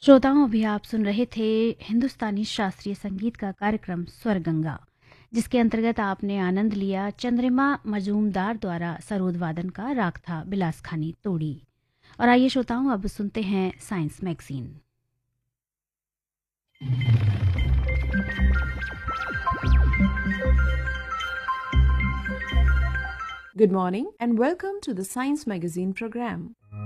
श्रोताओं, अभी आप सुन रहे थे हिंदुस्तानी शास्त्रीय संगीत का कार्यक्रम स्वर गंगा, जिसके अंतर्गत आपने आनंद लिया चंद्रिमा मजूमदार द्वारा सरोद वादन का राग था बिलास खानी तोड़ी। और आइए श्रोताओं, अब सुनते हैं science magazine. Good morning and welcome to the Science Magazine program.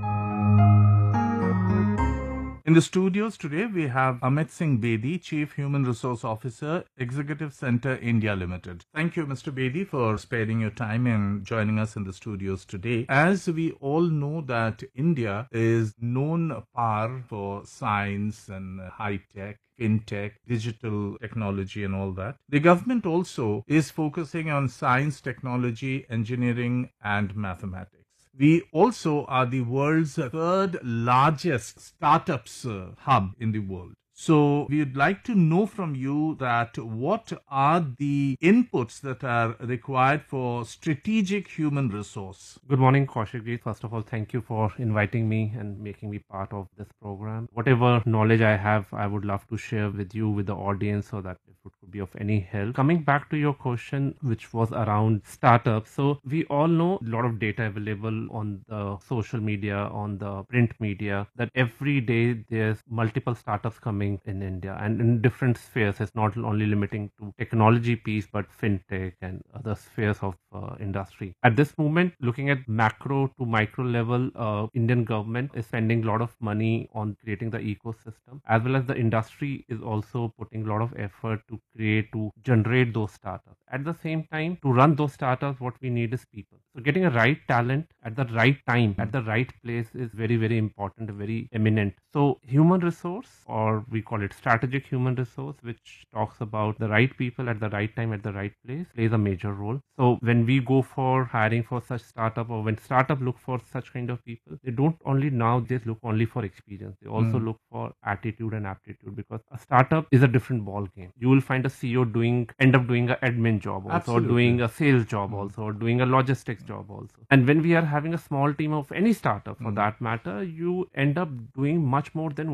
In the studios today, we have Amit Singh Bedi, Chief Human Resource Officer, Executive Center India Limited. Thank you, Mr. Bedi, for sparing your time and joining us in the studios today. As we all know that India is known par for science and high tech, fintech, digital technology and all that. The government also is focusing on science, technology, engineering and mathematics. We also are the world's third largest startups hub in the world. So we would like to know from you that what are the inputs that are required for strategic human resource? Good morning, Kaushik. First of all, thank you for inviting me and making me part of this program. Whatever knowledge I have, I would love to share with you, with the audience, so that it could be of any help. Coming back to your question, which was around startups. So we all know a lot of data available on the social media, on the print media, that every day there's multiple startups coming in India and in different spheres. It's not only limiting to technology piece, but fintech and other spheres of industry. At this moment, looking at macro to micro level, Indian government is spending a lot of money on creating the ecosystem, as well as the industry is also putting a lot of effort to generate those startups. At the same time, to run those startups, what we need is people. So getting a right talent at the right time, at the right place is very, very important, very eminent. So human resource, or we call it strategic human resource, which talks about the right people at the right time, at the right place, plays a major role. So when we go for hiring for such startup, or when startup look for such kind of people, they don't only nowadays look only for experience. They also look for attitude and aptitude, because a startup is a different ball game. You will find a CEO end up doing an admin job also, Absolutely. or doing a sales job also, or doing a logistics job also. And when we are having a small team of any startup for that matter, you end up doing much more than